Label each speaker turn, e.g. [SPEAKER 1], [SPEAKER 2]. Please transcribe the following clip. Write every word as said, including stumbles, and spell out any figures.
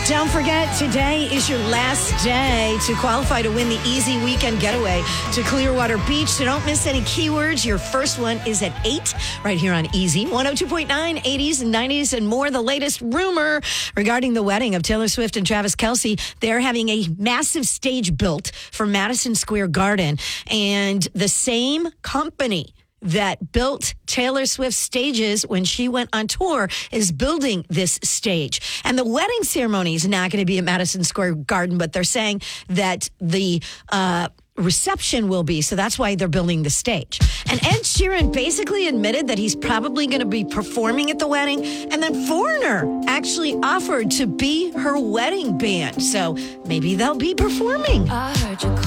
[SPEAKER 1] Don't forget, today is your last day to qualify to win the easy weekend getaway to Clearwater Beach. So don't miss any keywords. Your first one is at eight right here on Easy. one oh two point nine, eighties and nineties and more. The latest rumor regarding the wedding of Taylor Swift and Travis Kelce. They're having a massive stage built for Madison Square Garden. And the same company that built Taylor Swift's stages when she went on tour is building this stage. And the wedding ceremony is not going to be at Madison Square Garden, but they're saying that the uh, reception will be. So that's why they're building the stage. And Ed Sheeran basically admitted that he's probably going to be performing at the wedding. And then Foreigner actually offered to be her wedding band. So maybe they'll be performing.
[SPEAKER 2] I heard you